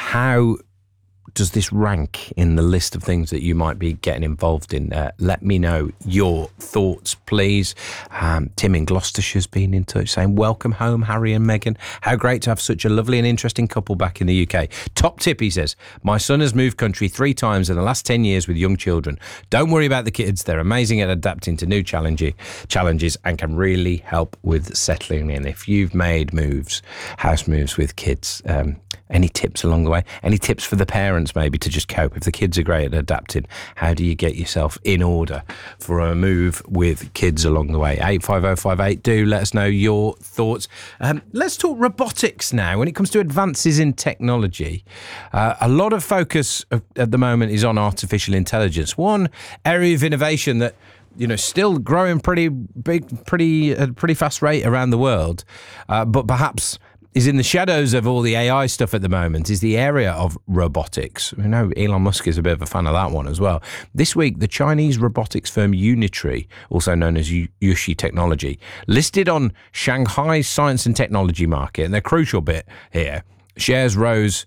How does this rank in the list of things that you might be getting involved in? Let me know your thoughts, please. Tim in Gloucestershire's been in touch saying, welcome home, Harry and Meghan. How great to have such a lovely and interesting couple back in the UK. Top tip, he says, my son has moved country 3 times in the last 10 years with young children. Don't worry about the kids. They're amazing at adapting to new challenges and can really help with settling in. If you've made house moves with kids, any tips along the way? Any tips for the parents maybe to just cope? If the kids are great at adapting, how do you get yourself in order for a move with kids along the way? 85058, do let us know your thoughts. Let's talk robotics now. When it comes to advances in technology, a lot of focus at the moment is on artificial intelligence. One area of innovation that still growing pretty big, pretty fast rate around the world, but perhaps is in the shadows of all the AI stuff at the moment, is the area of robotics. I know Elon Musk is a bit of a fan of that one as well. This week, the Chinese robotics firm Unitree, also known as Yushi Technology, listed on Shanghai's science and technology market, and the crucial bit here, shares rose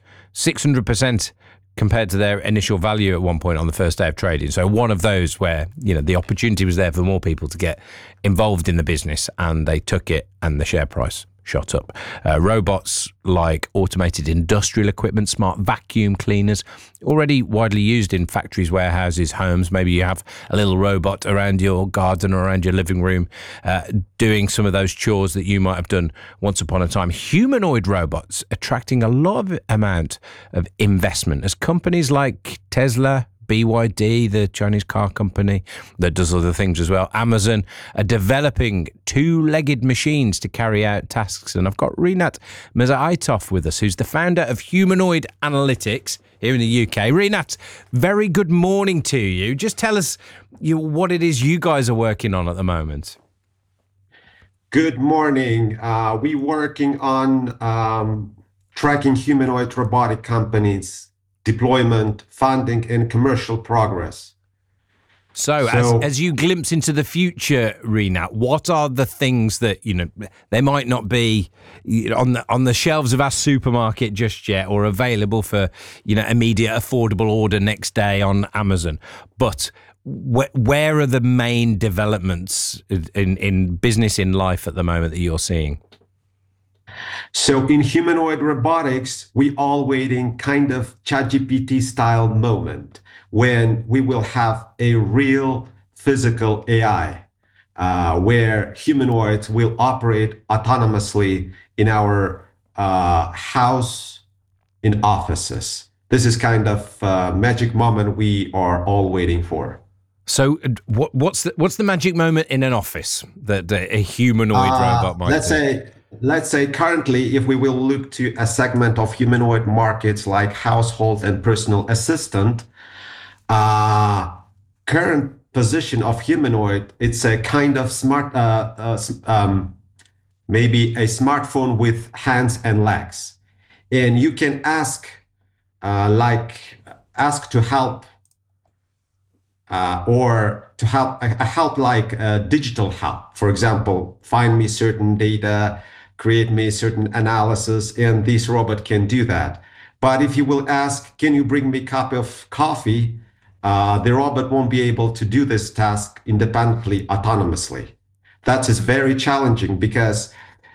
600% compared to their initial value at one point on the first day of trading. So one of those where, the opportunity was there for more people to get involved in the business, and they took it, and the share price shot up. Robots like automated industrial equipment, smart vacuum cleaners, already widely used in factories, warehouses, homes. Maybe you have a little robot around your garden or around your living room doing some of those chores that you might have done once upon a time. Humanoid robots attracting a lot of amount of investment as companies like Tesla, BYD, the Chinese car company that does other things as well, Amazon, are developing 2-legged machines to carry out tasks. And I've got Rinat Mirzaitov with us, who's the founder of Humanoid Analytics here in the UK. Rinat, very good morning to you. Just tell us what it is you guys are working on at the moment. Good morning. We're working on tracking humanoid robotic companies, deployment, funding, and commercial progress. So as you glimpse into the future, Rinat, what are the things that they might not be on the shelves of our supermarket just yet, or available for immediate affordable order next day on Amazon? But where are the main developments in business, in life at the moment that you're seeing? So in humanoid robotics, we all waiting kind of ChatGPT style moment when we will have a real physical AI, where humanoids will operate autonomously in our house, in offices. This is kind of magic moment we are all waiting for. So what's the magic moment in an office that a humanoid robot might do? Let's say currently, if we will look to a segment of humanoid markets like household and personal assistant, current position of humanoid, it's a kind of smart, maybe a smartphone with hands and legs. And you can ask to help, or to help like digital help. For example, find me certain data, create me certain analysis, and this robot can do that. But if you will ask, can you bring me a cup of coffee? The robot won't be able to do this task independently, autonomously. That is very challenging because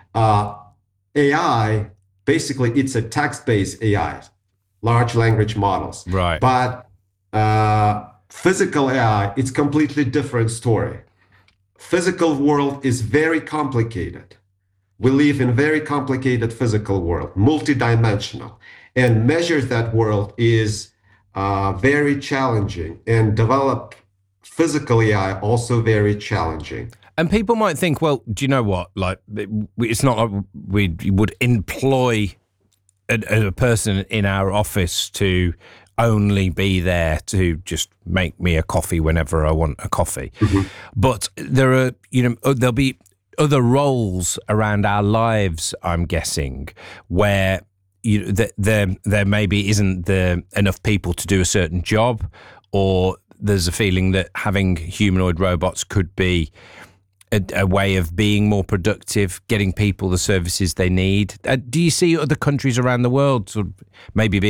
AI, basically, it's a text-based AI, large language models. Right. But physical AI, it's completely different story. Physical world is very complicated. We live in a very complicated physical world, multidimensional, and measure that world is very challenging, and develop physical AI also very challenging. And people might think, well, do you know what? Like, it's not like we would employ a person in our office to only be there to just make me a coffee whenever I want a coffee. Mm-hmm. But there are, there'll be other roles around our lives, I'm guessing, where there maybe isn't enough people to do a certain job, or there's a feeling that having humanoid robots could be a way of being more productive, getting people the services they need. Do you see other countries around the world sort of maybe